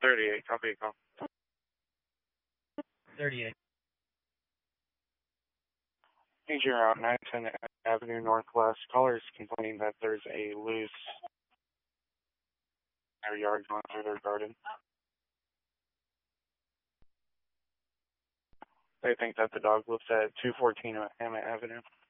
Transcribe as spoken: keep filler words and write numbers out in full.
thirty-eight, copy a call. thirty-eight. Pager out Madison Avenue Northwest. Callers complaining that there's a loose in their yard going through their garden. They think that the dog lives at two fourteen Emmett Avenue.